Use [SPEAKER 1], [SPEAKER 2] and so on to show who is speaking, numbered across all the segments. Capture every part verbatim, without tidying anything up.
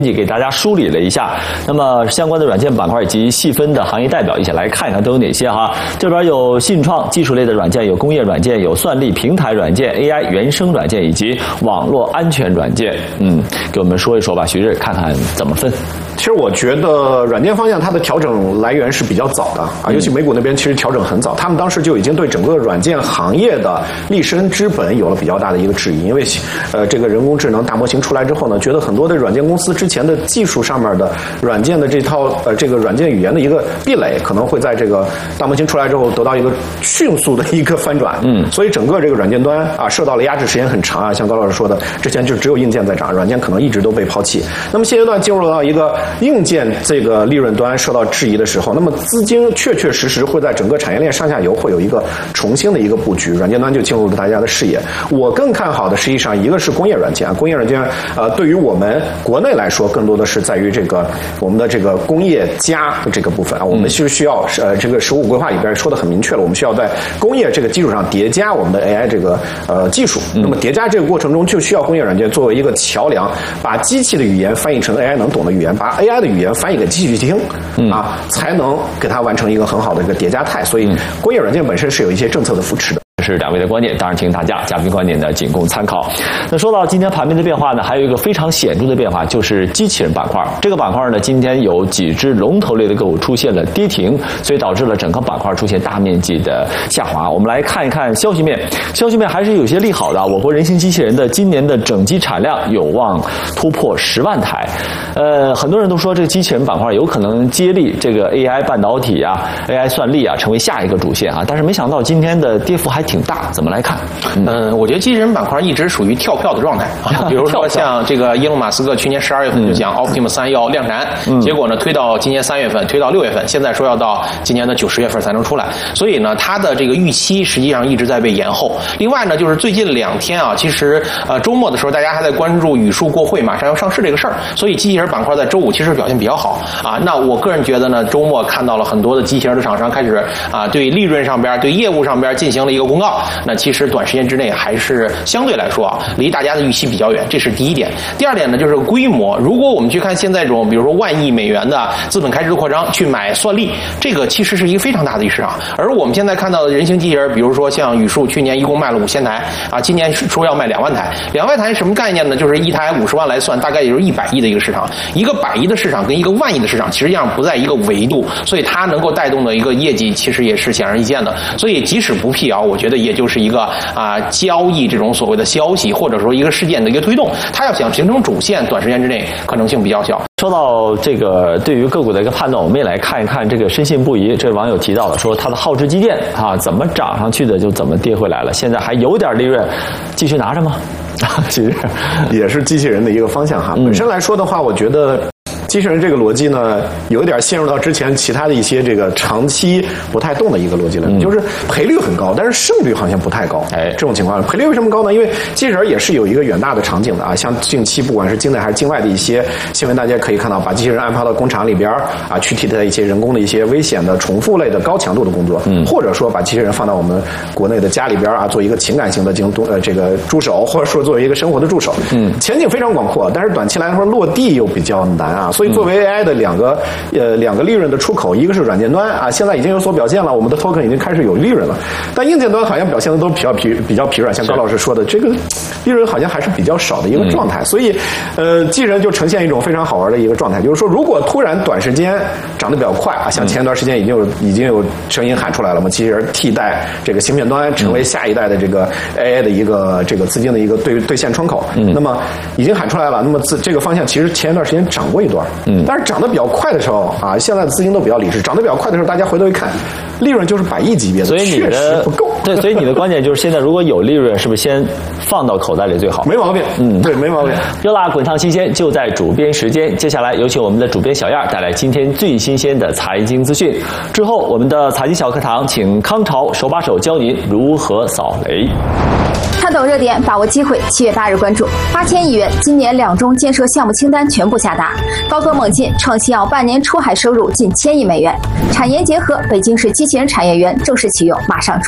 [SPEAKER 1] 给大家梳理了一下，那么相关的软件板块以及细分的行业代表一起来看一看都有哪些哈。这边有信创技术类的软件，有工业软件，有算力平台软件、A I 原生软件以及网络安全软件。嗯，给我们说一说吧，徐日，看看怎么分。
[SPEAKER 2] 其实我觉得软件方向它的调整来源是比较早的啊，尤其美股那边其实调整很早，他们当时就已经对整个软件行业的立身之本有了比较大的一个质疑，因为呃这个人工智能大模型出来之后呢，觉得很多的软件公司之前的技术上面的软件的这套呃这个软件语言的一个壁垒，可能会在这个大模型出来之后得到一个迅速的一个翻转，嗯，所以整个这个软件端啊受到了压制时间很长啊，像高老师说的，之前就只有硬件在涨，软件可能一直都被抛弃。那么现阶段进入到一个硬件这个利润端受到质疑的时候，那么资金确确实实会在整个产业链上下游会有一个重新的一个布局，软件端就进入了大家的视野。我更看好的实际上一个是工业软件，工业软件呃对于我们国内来说，更多的是在于这个我们的这个工业加的这个部分啊，我们是需要呃这个十五规划里边说的很明确了，我们需要在工业这个基础上叠加我们的 A I 这个呃技术。那么叠加这个过程中，就需要工业软件作为一个桥梁，把机器的语言翻译成 A I 能懂的语言，把 A I 的语言翻译给机器去听，啊，才能给它完成一个很好的一个叠加态。所以工业软件本身是有一些政策的扶持的。
[SPEAKER 1] 这是两位的观点，当然听大家嘉宾观点呢仅供参考。那说到今天盘面的变化呢，还有一个非常显著的变化，就是机器人板块。这个板块呢，今天有几只龙头类的个股出现了跌停，所以导致了整个板块出现大面积的下滑。我们来看一看消息面，消息面还是有些利好的。我国人形机器人的今年的整机产量有望突破十万台。呃，很多人都说这个机器人板块有可能接力这个 A I 半导体啊、A I 算力啊，成为下一个主线啊。但是没想到今天的跌幅还挺大，怎么来看？
[SPEAKER 3] 嗯、呃，我觉得机器人板块一直属于跳票的状态啊。比如说像这个伊隆马斯克去年十二月份就讲 Optimus 三要量产，嗯、结果呢推到今年三月份，推到六月份，现在说要到今年的九十月份才能出来。所以呢，它的这个预期实际上一直在被延后。另外呢，就是最近两天啊，其实呃周末的时候大家还在关注宇树过会马上要上市这个事儿，所以机器人板块在周五其实表现比较好啊。那我个人觉得呢，周末看到了很多的机器人的厂商开始啊对利润上边、对业务上边进行了一个公告。那其实短时间之内还是相对来说啊，离大家的预期比较远，这是第一点。第二点呢，就是规模。如果我们去看现在这种，比如说万亿美元的资本开支的扩张，去买算力，这个其实是一个非常大的一个市场。而我们现在看到的人形机器人，比如说像宇树，去年一共卖了五千台啊，今年说要卖两万台。两万台什么概念呢？就是一台五十万来算，大概也就是一百亿的一个市场。一个百亿的市场跟一个万亿的市场，实际上不在一个维度，所以它能够带动的一个业绩，其实也是显而易见的。所以即使不辟谣，我觉得也就是一个啊交易这种所谓的消息，或者说一个事件的一个推动，它要想形成主线，短时间之内可能性比较小。
[SPEAKER 1] 说到这个对于个股的一个判断，我们也来看一看这个深信不疑。这位网友提到了说，他的浩智机电啊，怎么涨上去的就怎么跌回来了，现在还有点利润，继续拿着吗？
[SPEAKER 2] 其实也是机器人的一个方向哈。本身来说的话，我觉得机器人这个逻辑呢，有一点陷入到之前其他的一些这个长期不太动的一个逻辑了，嗯、就是赔率很高，但是胜率好像不太高。哎，这种情况，赔率为什么高呢？因为机器人也是有一个远大的场景的啊，像近期不管是境内还是境外的一些新闻，大家可以看到，把机器人安排到工厂里边啊，去替代一些人工的一些危险的重复类的高强度的工作，嗯，或者说把机器人放到我们国内的家里边啊，做一个情感型的这种呃这个助手，或者说作为一个生活的助手，嗯，前景非常广阔，但是短期来说落地又比较难啊。所以作为 A I 的两个呃两个利润的出口，一个是软件端啊，现在已经有所表现了，我们的 token 已经开始有利润了，但硬件端好像表现的都比较疲比较疲软，像高老师说的，这个利润好像还是比较少的一个状态，嗯、所以呃，机器人就呈现一种非常好玩的一个状态，就是说，如果突然短时间涨得比较快啊，像前一段时间已经有已经有声音喊出来了嘛，机器人替代这个芯片端成为下一代的这个 A I 的一个这个资金的一个兑兑现窗口，嗯，那么已经喊出来了，那么自这个方向其实前一段时间涨过一段，嗯。但是涨得比较快的时候啊，现在的资金都比较理智。涨得比较快的时候，大家回头一看，利润就是百亿级别的，
[SPEAKER 1] 所以你的不够。对，所以你的观点就是现在如果有利润，是不是先放到口袋里最好？
[SPEAKER 2] 没毛病，嗯，对，没毛病。
[SPEAKER 1] 热辣滚烫新鲜就在主编时间，接下来有请我们的主编小燕带来今天最新鲜的财经资讯。之后，我们的财经小课堂，请康潮手把手教您如何扫雷。
[SPEAKER 4] 看懂热点，把握机会。七月八日关注八千亿元，今年两中建设项目清单全部下达，高歌猛进，创新药半年出海收入近千亿美元。产研结合，北京市机器人产业园正式启用，马上逐一解读。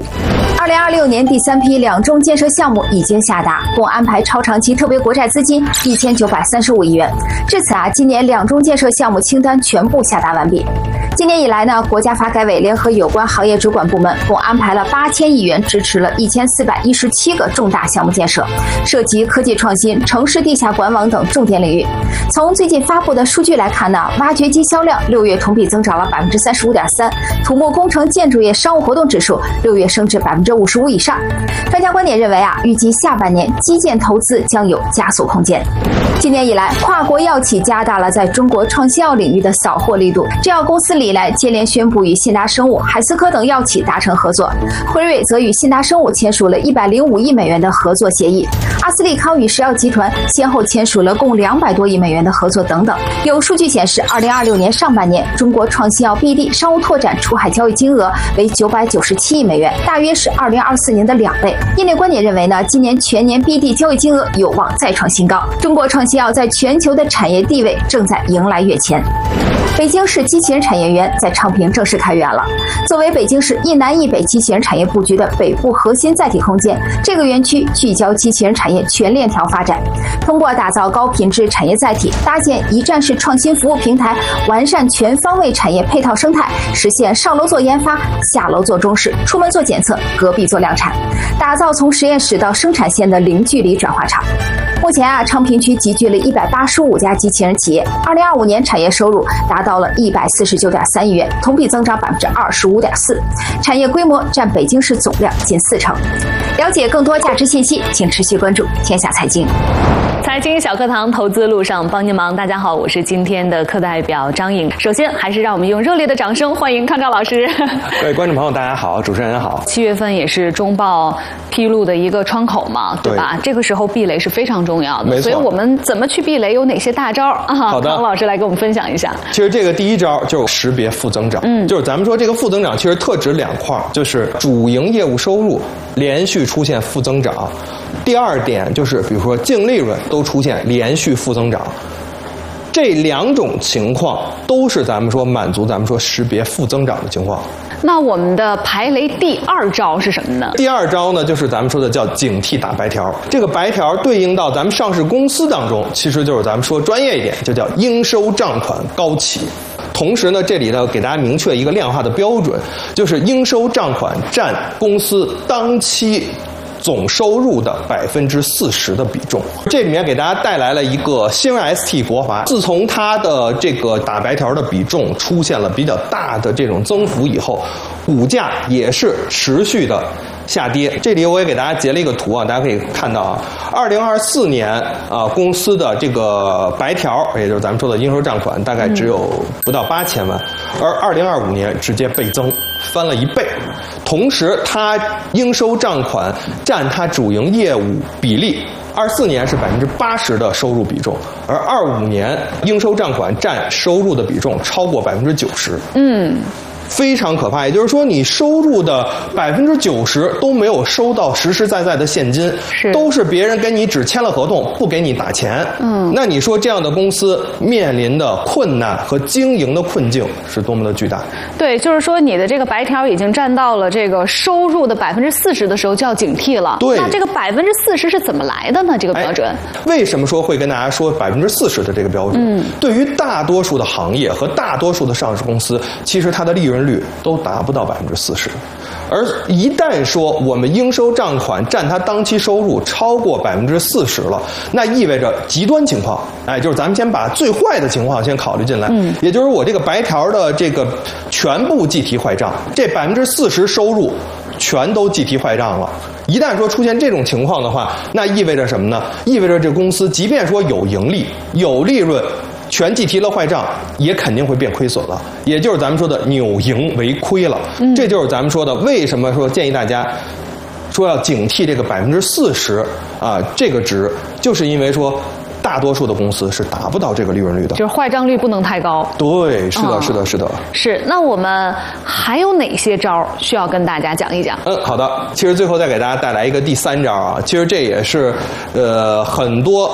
[SPEAKER 4] 二零二六年第三批两中建设项目已经下达，共安排超长期特别国债资金一千九百三十五亿元。至此啊，今年两中建设项目清单全部下达完毕。今年以来呢，国家发改委联合有关行业主管部门共安排了八千亿元，支持了一千四百一十七个重大项目建设，涉及科技创新、城市地下管网等重点领域。从最近发布的数据来看呢，挖掘机销量六月同比增长了百分之三十五点三，土木工程建筑业商务活动指数六月升至百分之五十五以上。专家观点认为啊，预计下半年基建投资将有加速空间。今年以来，跨国药企加大了在中国创新药领域的扫货力度。制药公司李来接连宣布与信达生物、海思科等药企达成合作，辉瑞则与信达生物签署了一百零五亿美元的合作协议，阿斯利康与石药集团先后签署了共两百多亿美元的合作等等。有数据显示，二零二六年上半年中国创新药 B D 商务拓展出海交易金额为九百九十七亿美元，大约是二零二四年的两倍。业内观点认为呢，今年全年 B D 交易金额有望再创新高。中国创新药在全球的产业地位正在迎来跃迁。北京市机器人产业园在昌平正式开园了。作为北京市一南一北机器人产业布局的北部核心载体空间，这个园区聚焦机器人产业全链条发展，通过打造高品质产业载体，搭建一站式创新服务平台，完善全方位产业配套生态，实现上楼做研发，下楼做中试，出门做检测，隔壁做量产，打造从实验室到生产线的零距离转化厂。目前啊，昌平区集聚了一百八十五家机器人企业，二零二五年产业收入达到了一百四十九点三亿元，同比增长百分之二十五点四，产业规模占北京市总量近四成。了解更多价值信息，请持续关注天下财经。
[SPEAKER 5] 财经小课堂，投资路上帮您忙。大家好，我是今天的课代表张颖。首先，还是让我们用热烈的掌声欢迎康康老师。
[SPEAKER 6] 各位观众朋友，大家好，主持人好。
[SPEAKER 5] 七月份也是中报披露的一个窗口嘛，对吧？对，这个时候避雷是非常重要的，
[SPEAKER 6] 没错。
[SPEAKER 5] 所以我们怎么去避雷，有哪些大招啊？
[SPEAKER 6] 好的，
[SPEAKER 5] 康老师来给我们分享一下。
[SPEAKER 6] 其实这个第一招就是识别负增长，嗯，就是咱们说这个负增长其实特指两块，就是主营业务收入连续出现负增长。第二点就是，比如说净利润都出现连续负增长，这两种情况都是咱们说满足咱们说识别负增长的情况。
[SPEAKER 5] 那我们的排雷第二招是什么呢？
[SPEAKER 6] 第二招呢，就是咱们说的叫警惕打白条。这个白条对应到咱们上市公司当中，其实就是咱们说专业一点，就叫应收账款高企。同时呢，这里呢给大家明确一个量化的标准，就是应收账款占公司当期总收入的百分之四十的比重。这里面给大家带来了一个新锐 S T 国华，自从它的这个打白条的比重出现了比较大的这种增幅以后，股价也是持续的下跌。这里我也给大家截了一个图啊，大家可以看到啊，二零二四年啊，公司的这个白条，也就是咱们说的应收账款，大概只有不到八千万，而二零二五年直接倍增，翻了一倍。同时，它应收账款占它主营业务比例，二四年是百分之八十的收入比重，而二五年应收账款占收入的比重超过百分之九十。嗯。非常可怕，也就是说，你收入的百分之九十都没有收到实实在在的现金，
[SPEAKER 5] 是
[SPEAKER 6] 都是别人跟你只签了合同，不给你打钱。嗯，那你说这样的公司面临的困难和经营的困境是多么的巨大？
[SPEAKER 5] 对，就是说你的这个白条已经占到了这个收入的百分之四十的时候，就要警惕了。
[SPEAKER 6] 对，
[SPEAKER 5] 那这个百分之四十是怎么来的呢？这个标准？
[SPEAKER 6] 哎、为什么说会跟大家说百分之四十的这个标准？嗯，对于大多数的行业和大多数的上市公司，其实它的利润率都达不到百分之四十，而一旦说我们应收账款占它当期收入超过百分之四十了，那意味着极端情况，哎，就是咱们先把最坏的情况先考虑进来，嗯，也就是我这个白条的这个全部计提坏账，这百分之四十收入全都计提坏账了。一旦说出现这种情况的话，那意味着什么呢？意味着这公司即便说有盈利、有利润，全计提了坏账，也肯定会变亏损了，也就是咱们说的扭盈为亏了。嗯，这就是咱们说的为什么说建议大家说要警惕这个百分之四十啊这个值，就是因为说大多数的公司是达不到这个利润率的，
[SPEAKER 5] 就是坏账率不能太高。
[SPEAKER 6] 对，是的，嗯、是的，是的。
[SPEAKER 5] 是，那我们还有哪些招需要跟大家讲一讲？
[SPEAKER 6] 嗯，好的。其实最后再给大家带来一个第三招啊，其实这也是呃很多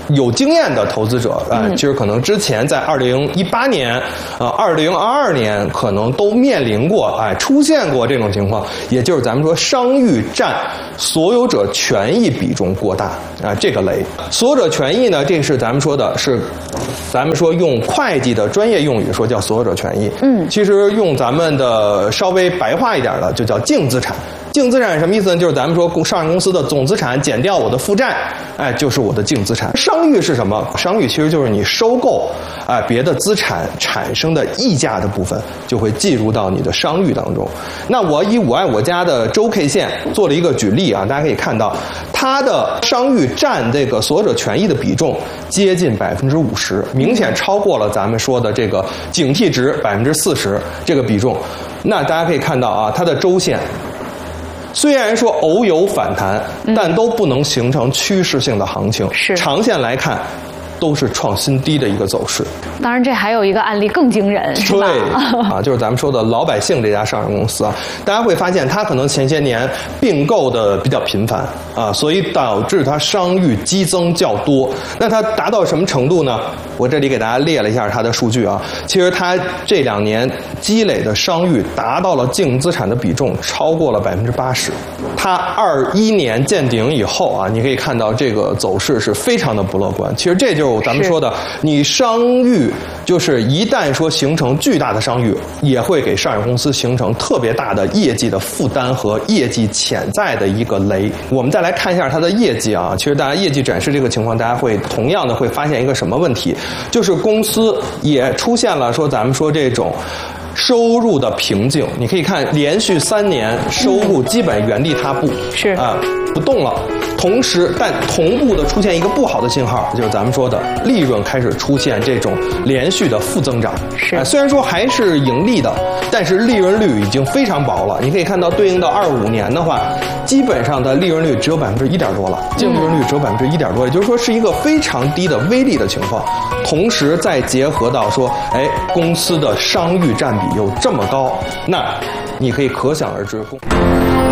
[SPEAKER 6] 有经验的投资者啊、呃，其实可能之前在二零一八年、呃二零二二年可能都面临过，哎、呃，出现过这种情况，也就是咱们说商誉占所有者权益比重过大啊、呃，这个雷。所有者权益呢，这是咱们说的是，咱们说用会计的专业用语说叫所有者权益，嗯，其实用咱们的稍微白话一点的就叫净资产。净资产什么意思呢？就是咱们说上市公司的总资产减掉我的负债，哎，就是我的净资产。商誉是什么？商誉其实就是你收购哎别的资产产生的溢价的部分，就会计入到你的商誉当中。那我以我爱我家的周 K 线做了一个举例啊，大家可以看到，它的商誉占这个所有者权益的比重接近百分之五十，明显超过了咱们说的这个警惕值百分之四十这个比重。那大家可以看到啊，它的周线。虽然说偶有反弹，但都不能形成趋势性的行情。
[SPEAKER 5] 是
[SPEAKER 6] 长线来看，都是创新低的一个走势。
[SPEAKER 5] 当然，这还有一个案例更惊人，是吧？
[SPEAKER 6] 对啊，就是咱们说的老百姓这家上市公司啊，大家会发现它可能前些年并购的比较频繁啊，所以导致它商誉激增较多。那它达到什么程度呢？我这里给大家列了一下它的数据啊，其实它这两年积累的商誉达到了净资产的比重超过了百分之八十。它二一年见顶以后啊，你可以看到这个走势是非常的不乐观。其实这就是咱们说的，你商誉就是一旦说形成巨大的商誉，也会给上市公司形成特别大的业绩的负担和业绩潜在的一个雷。我们再来看一下它的业绩啊，其实大家业绩展示这个情况，大家会同样的会发现一个什么问题，就是公司也出现了说咱们说这种收入的瓶颈。你可以看连续三年收入基本原地踏步，
[SPEAKER 5] 是
[SPEAKER 6] 啊、呃、不动了。同时，但同步的出现一个不好的信号，就是咱们说的利润开始出现这种连续的负增长。
[SPEAKER 5] 是、
[SPEAKER 6] 呃，虽然说还是盈利的，但是利润率已经非常薄了。你可以看到，对应到二五年的话，基本上的利润率只有百分之一点多了，净利润率只有百分之一点多，也就是说是一个非常低的微利的情况。同时再结合到说，哎，公司的商誉占比又这么高，那你可以可想而知。